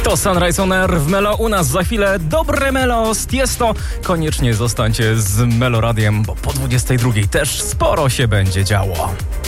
To Sunrise on Air w Melo. U nas za chwilę dobre Melo z Tiesto. Koniecznie zostańcie z Melo Radiem, bo po 22 też sporo się będzie działo.